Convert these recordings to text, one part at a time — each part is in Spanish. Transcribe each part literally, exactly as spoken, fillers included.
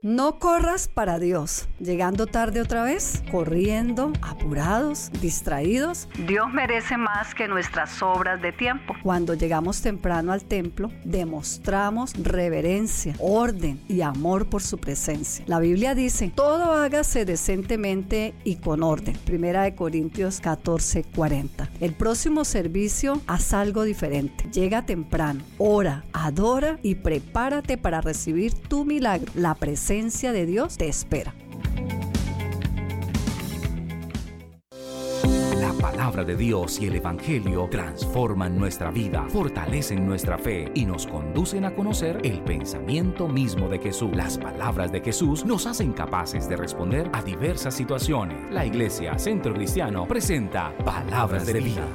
No corras para Dios, llegando tarde otra vez, corriendo, apurados, distraídos. Dios merece más que nuestras obras de tiempo. Cuando llegamos temprano al templo, demostramos reverencia, orden y amor por su presencia. La Biblia dice, todo hágase decentemente y con orden. Primera de Corintios catorce, cuarenta. El próximo servicio, haz algo diferente. Llega temprano, ora, adora y prepárate para recibir tu milagro. La presencia de Dios te espera. La palabra de Dios y el Evangelio transforman nuestra vida, fortalecen nuestra fe y nos conducen a conocer el pensamiento mismo de Jesús. Las palabras de Jesús nos hacen capaces de responder a diversas situaciones. La Iglesia Centro Cristiano presenta Palabras de Vida.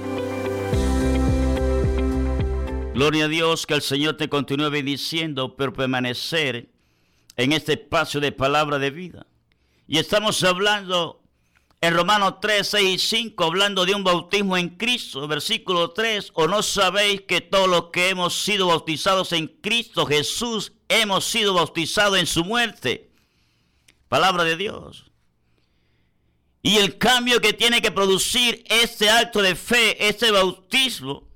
Gloria a Dios, que el Señor te continúe bendiciendo por permanecer en este espacio de palabra de vida. Y estamos hablando en Romanos tres, seis y cinco, hablando de un bautismo en Cristo. Versículo tres, ¿o no sabéis que todos los que hemos sido bautizados en Cristo Jesús, hemos sido bautizados en su muerte? Palabra de Dios. Y el cambio que tiene que producir este acto de fe, este bautismo,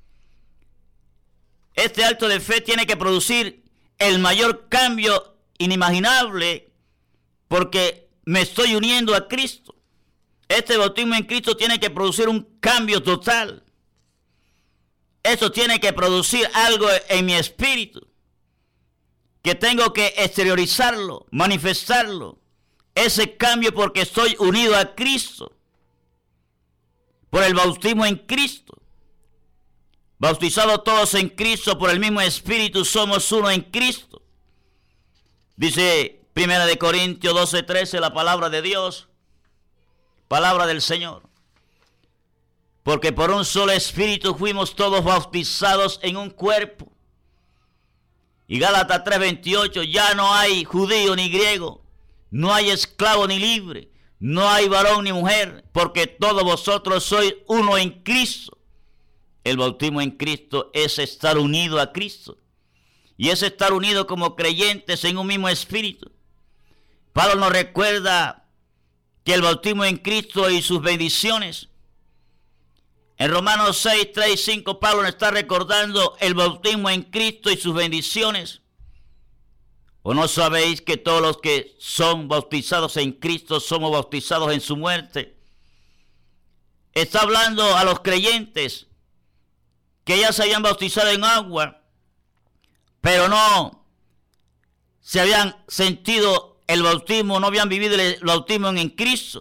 este acto de fe tiene que producir el mayor cambio inimaginable, porque me estoy uniendo a Cristo. Este bautismo en Cristo tiene que producir un cambio total. Eso tiene que producir algo en mi espíritu, que tengo que exteriorizarlo, manifestarlo. Ese cambio porque estoy unido a Cristo, por el bautismo en Cristo. Bautizados todos en Cristo por el mismo Espíritu, somos uno en Cristo. Dice Primera de Corintios doce, trece, la palabra de Dios, palabra del Señor. Porque por un solo Espíritu fuimos todos bautizados en un cuerpo. Y Gálatas tres, veintiocho, ya no hay judío ni griego, no hay esclavo ni libre, no hay varón ni mujer, porque todos vosotros sois uno en Cristo. El bautismo en Cristo es estar unido a Cristo. Y es estar unido como creyentes en un mismo espíritu. Pablo nos recuerda que el bautismo en Cristo y sus bendiciones. En Romanos seis, tres y cinco, Pablo nos está recordando el bautismo en Cristo y sus bendiciones. ¿O no sabéis que todos los que son bautizados en Cristo somos bautizados en su muerte? Está hablando a los creyentes que ya se habían bautizado en agua, pero no se habían sentido el bautismo, no habían vivido el bautismo en Cristo.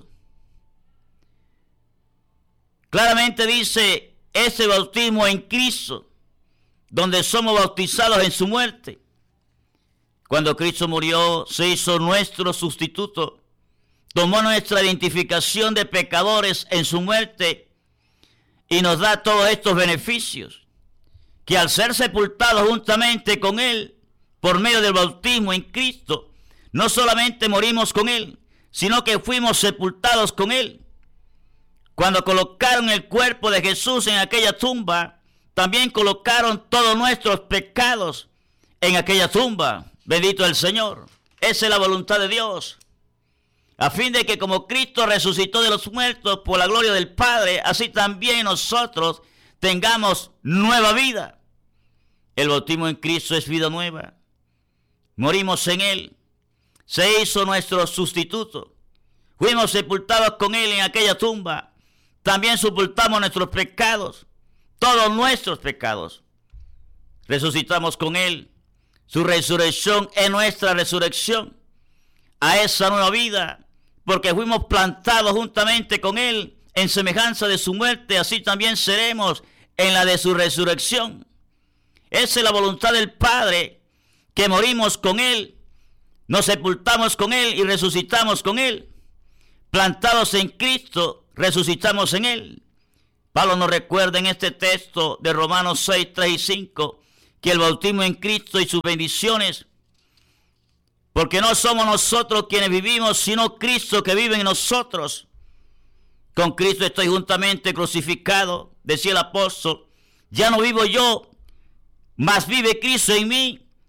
Claramente dice, ese bautismo en Cristo, donde somos bautizados en su muerte. Cuando Cristo murió, se hizo nuestro sustituto, tomó nuestra identificación de pecadores en su muerte y nos da todos estos beneficios. Que al ser sepultados juntamente con Él, por medio del bautismo en Cristo, no solamente morimos con Él, sino que fuimos sepultados con Él. Cuando colocaron el cuerpo de Jesús en aquella tumba, también colocaron todos nuestros pecados en aquella tumba. Bendito el Señor. Esa es la voluntad de Dios. A fin de que como Cristo resucitó de los muertos por la gloria del Padre, así también nosotros tengamos nueva vida. El bautismo en Cristo es vida nueva. Morimos en Él. Se hizo nuestro sustituto. Fuimos sepultados con Él en aquella tumba. También sepultamos nuestros pecados. Todos nuestros pecados. Resucitamos con Él. Su resurrección es nuestra resurrección. A esa nueva vida. Porque fuimos plantados juntamente con Él en semejanza de su muerte. Así también seremos en la de su resurrección. Esa es la voluntad del Padre, que morimos con Él, nos sepultamos con Él y resucitamos con Él. Plantados en Cristo, resucitamos en Él. Pablo nos recuerda en este texto de Romanos seis, tres y cinco, que el bautismo en Cristo y sus bendiciones, porque no somos nosotros quienes vivimos, sino Cristo que vive en nosotros. Con Cristo estoy juntamente crucificado, decía el apóstol. Ya no vivo yo, mas vive Cristo en mí,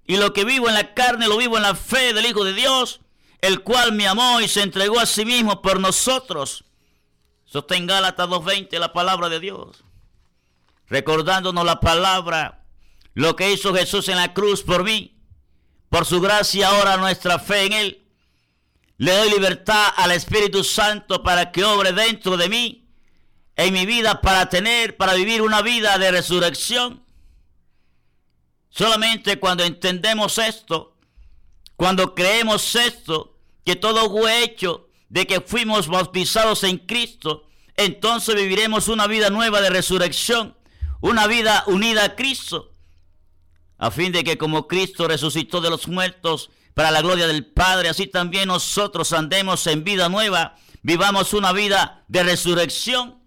Y lo que vivo en la carne, lo vivo en la fe del Hijo de Dios, el cual me amó y se entregó a sí mismo por nosotros. Eso está en Gálatas dos veinte, la palabra de Dios. Recordándonos la palabra, lo que hizo Jesús en la cruz por mí. Por su gracia ahora nuestra fe en Él. Le doy libertad al Espíritu Santo para que obre dentro de mí, en mi vida, para tener, para vivir una vida de resurrección. Solamente cuando entendemos esto, cuando creemos esto, que todo fue hecho de que fuimos bautizados en Cristo, entonces viviremos una vida nueva de resurrección, una vida unida a Cristo, a fin de que como Cristo resucitó de los muertos para la gloria del Padre, así también nosotros andemos en vida nueva, vivamos una vida de resurrección.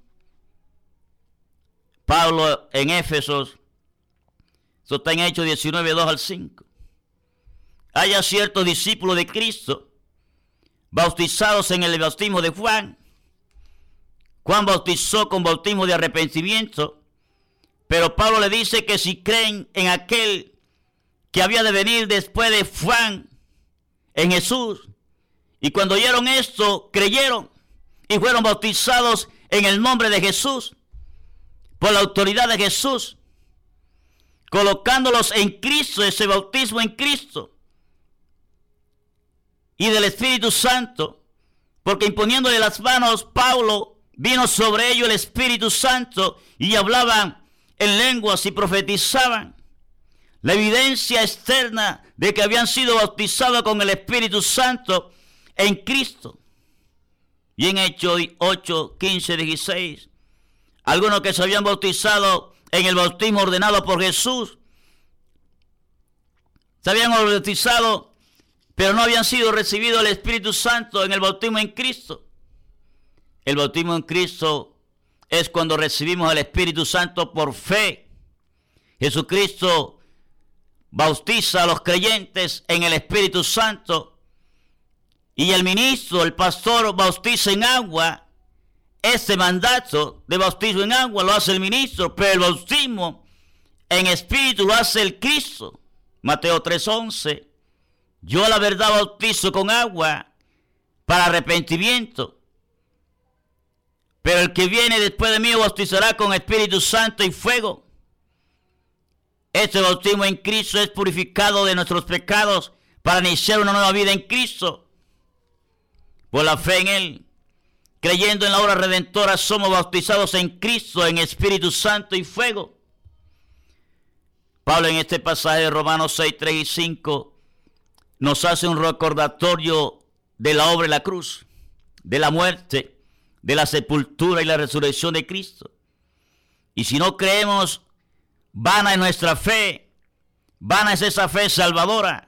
Pablo en Éfesos, esto está en Hechos diecinueve, dos al cinco. Haya ciertos discípulos de Cristo bautizados en el bautismo de Juan. Juan bautizó con bautismo de arrepentimiento, pero Pablo le dice que si creen en aquel que había de venir después de Juan, en Jesús, y cuando oyeron esto, creyeron y fueron bautizados en el nombre de Jesús, por la autoridad de Jesús, colocándolos en Cristo, ese bautismo en Cristo, y del Espíritu Santo, porque imponiéndole las manos, Pablo vino sobre ellos el Espíritu Santo, y hablaban en lenguas y profetizaban. La evidencia externa de que habían sido bautizados con el Espíritu Santo en Cristo. Y en Hechos ocho, quince, dieciséis, algunos que se habían bautizado en el bautismo ordenado por Jesús, se habían bautizado, pero no habían sido recibidos el Espíritu Santo en el bautismo en Cristo. El bautismo en Cristo es cuando recibimos el Espíritu Santo por fe. Jesucristo bautiza a los creyentes en el Espíritu Santo, y el ministro, el pastor, bautiza en agua. Este mandato de bautismo en agua lo hace el ministro, pero el bautismo en espíritu lo hace el Cristo. Mateo tres once. Yo a la verdad bautizo con agua para arrepentimiento, pero el que viene después de mí bautizará con Espíritu Santo y fuego. Este bautismo en Cristo es purificado de nuestros pecados para iniciar una nueva vida en Cristo. Por la fe en Él, creyendo en la obra redentora, somos bautizados en Cristo, en Espíritu Santo y fuego. Pablo en este pasaje de Romanos seis, tres y cinco nos hace un recordatorio de la obra de la cruz, de la muerte, de la sepultura y la resurrección de Cristo. Y si no creemos, vana es nuestra fe, vana es esa fe salvadora.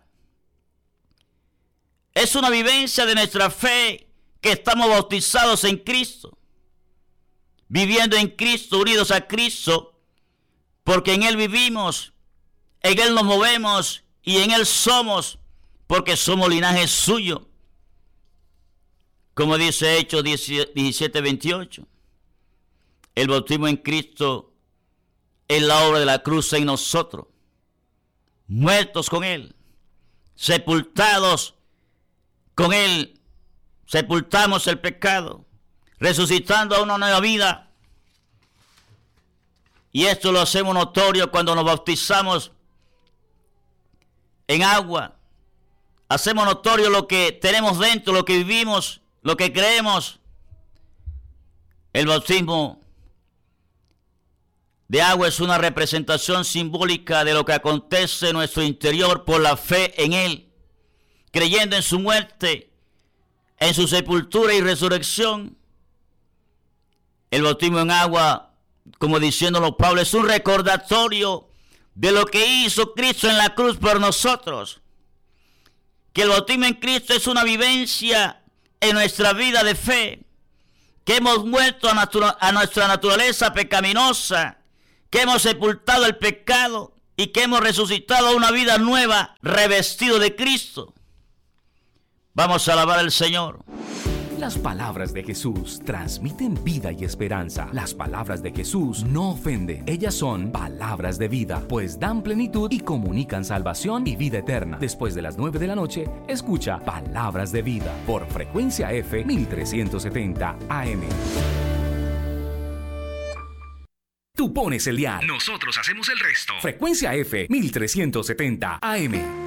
Es una vivencia de nuestra fe que estamos bautizados en Cristo, viviendo en Cristo, unidos a Cristo, porque en Él vivimos, en Él nos movemos y en Él somos, porque somos linaje suyo. Como dice Hechos diecisiete, veintiocho, el bautismo en Cristo es la obra de la cruz en nosotros, muertos con Él, sepultados con Él, sepultamos el pecado, resucitando a una nueva vida. Y esto lo hacemos notorio cuando nos bautizamos en agua. Hacemos notorio lo que tenemos dentro, lo que vivimos, lo que creemos. El bautismo de agua es una representación simbólica de lo que acontece en nuestro interior por la fe en Él, creyendo en su muerte, en su sepultura y resurrección. El bautismo en agua, como diciéndolo Pablo, es un recordatorio de lo que hizo Cristo en la cruz por nosotros. Que el bautismo en Cristo es una vivencia en nuestra vida de fe, que hemos muerto a, natura- a nuestra naturaleza pecaminosa, que hemos sepultado el pecado y que hemos resucitado a una vida nueva, revestido de Cristo. Vamos a alabar al Señor. Las palabras de Jesús transmiten vida y esperanza. Las palabras de Jesús no ofenden. Ellas son palabras de vida, pues dan plenitud y comunican salvación y vida eterna. Después de las nueve de la noche, escucha Palabras de Vida por Frecuencia F mil trescientos setenta A M. Tú pones el dial. Nosotros hacemos el resto. Frecuencia F mil trescientos setenta A M.